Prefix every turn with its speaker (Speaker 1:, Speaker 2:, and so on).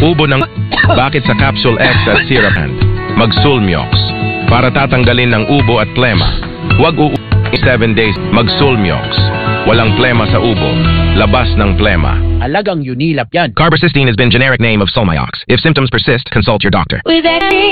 Speaker 1: Ubo ng bakit sa Capsule X at Syrup Hand? Mag-Sulmiox. Para tatanggalin ng ubo at plema. Huwag 7 days. Mag-Sulmiox. Walang plema sa ubo. Labas ng plema.
Speaker 2: Alagang Unilap yan.
Speaker 1: Carbacystine has been generic name of Solmiox. If symptoms persist, consult your doctor.
Speaker 3: With